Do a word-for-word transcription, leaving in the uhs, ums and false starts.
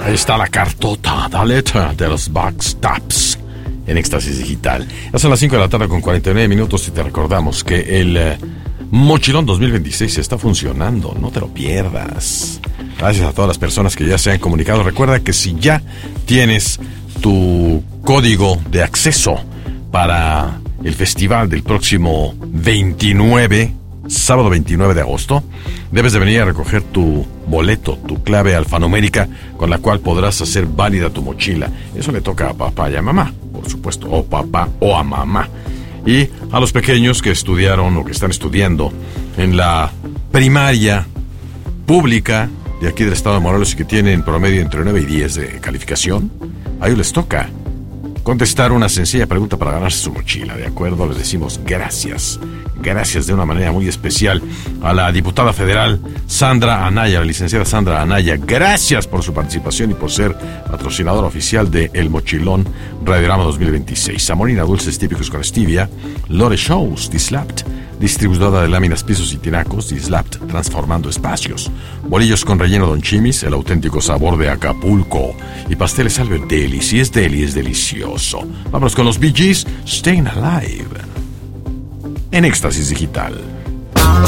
Ahí está la cartota, la letra de los Box Tops en Éxtasis Digital. Ya son las cinco de la tarde con cuarenta y nueve minutos y te recordamos que el eh, Mochilón dos mil veintiséis está funcionando, no te lo pierdas. Gracias a todas las personas que ya se han comunicado. Recuerda que si ya tienes tu código de acceso para el festival del próximo veintinueve, sábado veintinueve de agosto, debes de venir a recoger tu boleto, tu clave alfanumérica con la cual podrás hacer válida tu mochila. Eso le toca a papá y a mamá, por supuesto, o papá o a mamá. Y a los pequeños que estudiaron o que están estudiando en la primaria pública de aquí del estado de Morelos y que tienen promedio entre nueve y diez de calificación, a ellos les toca contestar una sencilla pregunta para ganarse su mochila, ¿de acuerdo? Les decimos gracias, gracias de una manera muy especial a la diputada federal Sandra Anaya, la licenciada Sandra Anaya. Gracias por su participación y por ser patrocinadora oficial de El Mochilón Radiorama dos mil veintiséis. Samorina Dulces Típicos con Stevia, Lore Shows, Dislapt, distribuidora de láminas, pisos y tinacos, Dislapt, transformando espacios. Bolillos con relleno Don Chimis, el auténtico sabor de Acapulco. Y pasteles Albert Deli, si es deli, es delicioso. Vámonos con los Bee Gees, Staying Alive, en Éxtasis Digital.